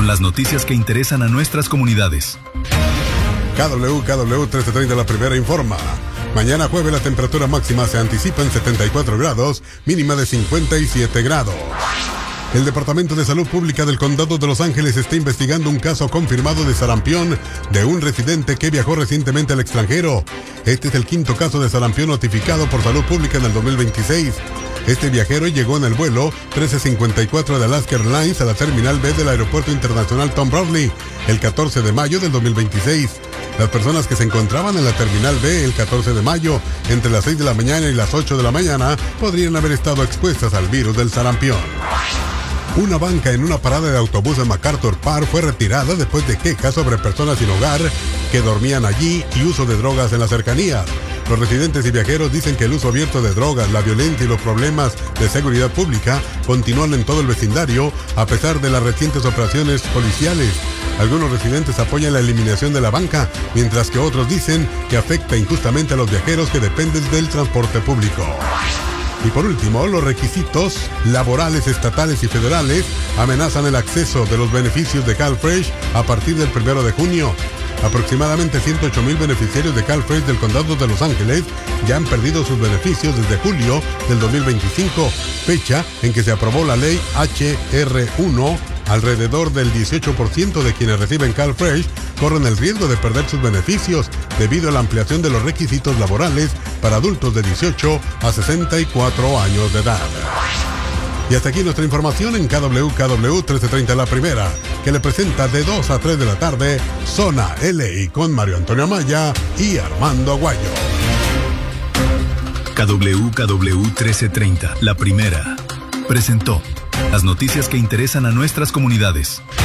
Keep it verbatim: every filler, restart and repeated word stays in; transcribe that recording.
con las noticias que interesan a nuestras comunidades. K W K W trece treinta La Primera informa. Mañana jueves la temperatura máxima se anticipa en setenta y cuatro grados, mínima de cincuenta y siete grados. El Departamento de Salud Pública del Condado de Los Ángeles está investigando un caso confirmado de sarampión de un residente que viajó recientemente al extranjero. Este es el quinto caso de sarampión notificado por Salud Pública en el dos mil veintiséis. Este viajero llegó en el vuelo trece cincuenta y cuatro de Alaska Airlines a la Terminal B del Aeropuerto Internacional Tom Bradley el catorce de mayo del dos mil veintiséis. Las personas que se encontraban en la Terminal B el catorce de mayo, entre las seis de la mañana y las ocho de la mañana, podrían haber estado expuestas al virus del sarampión. Una banca en una parada de autobús en MacArthur Park fue retirada después de quejas sobre personas sin hogar que dormían allí y uso de drogas en las cercanías. Los residentes y viajeros dicen que el uso abierto de drogas, la violencia y los problemas de seguridad pública continúan en todo el vecindario a pesar de las recientes operaciones policiales. Algunos residentes apoyan la eliminación de la banca, mientras que otros dicen que afecta injustamente a los viajeros que dependen del transporte público. Y por último, los requisitos laborales estatales y federales amenazan el acceso de los beneficios de CalFresh a partir del primero de junio. Aproximadamente ciento ocho mil beneficiarios de CalFresh del Condado de Los Ángeles ya han perdido sus beneficios desde julio del dos mil veinticinco, fecha en que se aprobó la ley H R uno. Alrededor del dieciocho por ciento de quienes reciben CalFresh corren el riesgo de perder sus beneficios debido a la ampliación de los requisitos laborales para adultos de dieciocho a sesenta y cuatro años de edad. Y hasta aquí nuestra información en K W K W trece treinta La Primera, que le presenta de dos a tres de la tarde Zona L A con Mario Antonio Amaya y Armando Aguayo. K W K W trece treinta La Primera presentó las noticias que interesan a nuestras comunidades.